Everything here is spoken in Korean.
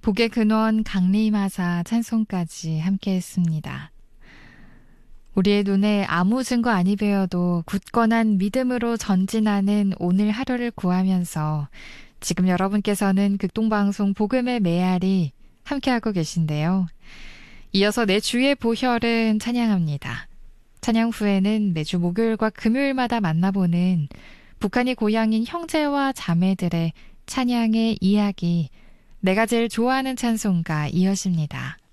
복의 근원 강림하사 찬송까지 함께했습니다. 우리의 눈에 아무 증거 아니 배어도 굳건한 믿음으로 전진하는 오늘 하루를 구하면서 지금 여러분께서는 극동방송 복음의 메아리 함께하고 계신데요. 이어서 내 주의 보혈은 찬양합니다. 찬양 후에는 매주 목요일과 금요일마다 만나보는 북한이 고향인 형제와 자매들의 찬양의 이야기, 내가 제일 좋아하는 찬송가 이어집니다.